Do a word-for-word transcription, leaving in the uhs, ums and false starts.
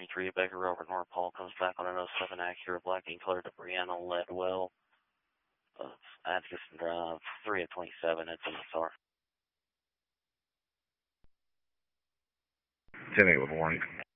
three, Baker Robert North Paul comes back on an oh seven Acura black and colored to Brianna Ledwell of Atkinson Drive, three of twenty-seven at M S R. ten eight with warning.